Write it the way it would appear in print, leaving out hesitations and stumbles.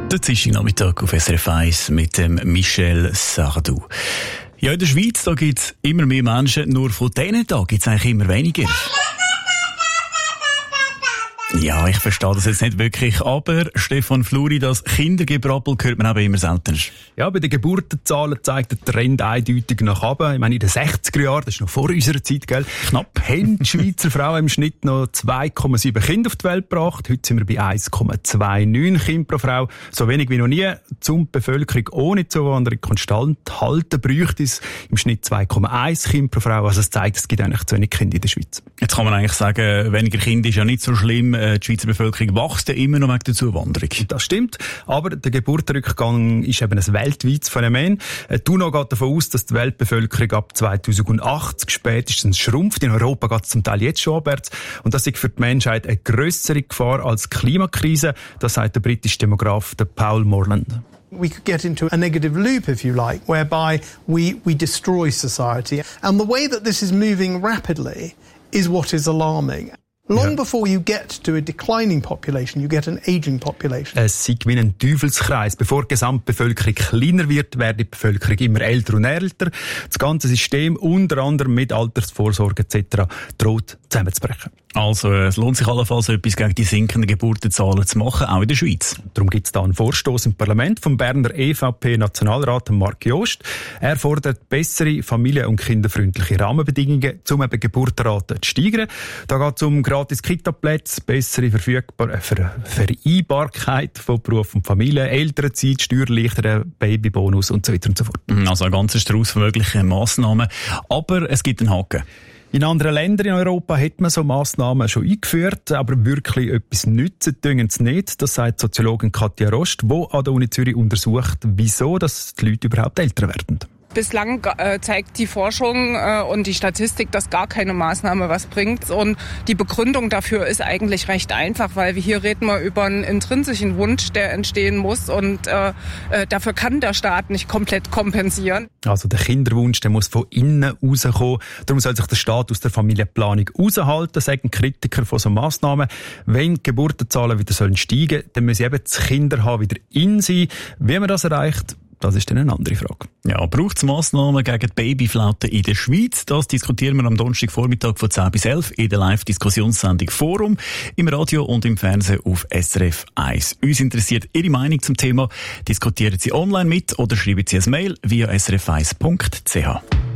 Der Dienstagnachmittag auf SRF 1 mit dem Michel Sardou. Ja, in der Schweiz gibt es immer mehr Menschen, nur von denen da gibt es eigentlich immer weniger. Ja, ich verstehe das jetzt nicht wirklich, aber Stefan Fluri, das Kindergebrabbel hört man aber immer seltener. Ja, bei den Geburtenzahlen zeigt der Trend eindeutig nach oben. Ich meine, in den 60er Jahren, das ist noch vor unserer Zeit, gell? Knapp. Haben die Schweizer Frauen im Schnitt noch 2,7 Kinder auf die Welt gebracht. Heute sind wir bei 1,29 Kinder pro Frau. So wenig wie noch nie. Um die Bevölkerung ohne Zuwanderung konstant halten, bräuchte es im Schnitt 2,1 Kinder pro Frau. Also es zeigt, es gibt eigentlich zu wenig Kinder in der Schweiz. Jetzt kann man eigentlich sagen, weniger Kinder ist ja nicht so schlimm. Die Schweizer Bevölkerung wächst ja immer noch wegen der Zuwanderung. Das stimmt, aber der Geburtenrückgang ist eben ein weltweites Phänomen. Die UNO geht davon aus, dass die Weltbevölkerung ab 2080 spätestens schrumpft. In Europa geht es zum Teil jetzt schon abwärts. Und das ist für die Menschheit eine grössere Gefahr als die Klimakrise. Das sagt der britische Demograf Paul Morland. We could get into a negative loop, if you like, whereby we destroy society. And the way that this is moving rapidly is what is alarming. Long before you get to a declining population, you get an aging population. Es sei wie ein Teufelskreis. Bevor die Gesamtbevölkerung kleiner wird, wird die Bevölkerung immer älter und älter. Das ganze System, unter anderem mit Altersvorsorge etc., droht zusammenzubrechen. Also es lohnt sich allenfalls, etwas gegen die sinkenden Geburtenzahlen zu machen, auch in der Schweiz. Darum gibt es da einen Vorstoß im Parlament vom Berner EVP-Nationalrat Marc Jost. Er fordert bessere familien- und kinderfreundliche Rahmenbedingungen, um eben Geburtenraten zu steigern. Da geht es um gratis Kita-Plätze, bessere Vereinbarkeit von Beruf und Familie, Elternzeit, Steuererleichterung, Babybonus und so weiter und so fort. Also ein ganzer Strauß von möglichen Massnahmen. Aber es gibt einen Haken. In anderen Ländern in Europa hat man so Massnahmen schon eingeführt, aber wirklich etwas nützen tun sie nicht. Das sagt Soziologin Katja Rost, die an der Uni Zürich untersucht, wieso dass die Leute überhaupt älter werden. Bislang zeigt die Forschung und die Statistik, dass gar keine Maßnahme was bringt. Und die Begründung dafür ist eigentlich recht einfach, weil wir hier reden wir über einen intrinsischen Wunsch, der entstehen muss. Und dafür kann der Staat nicht komplett kompensieren. Also der Kinderwunsch, der muss von innen rauskommen. Darum soll sich der Staat aus der Familienplanung raushalten, sagen Kritiker von so Massnahmen. Wenn die Geburtenzahlen wieder steigen sollen, dann müssen eben das Kinderhaben wieder in sein. Wie man das erreicht, das ist dann eine andere Frage. Ja, braucht es Massnahmen gegen die Babyflaute in der Schweiz? Das diskutieren wir am Donnerstagvormittag von 10 bis 11 in der Live-Diskussionssendung Forum, im Radio und im Fernsehen auf SRF 1. Uns interessiert Ihre Meinung zum Thema. Diskutieren Sie online mit oder schreiben Sie ein Mail via srf1.ch.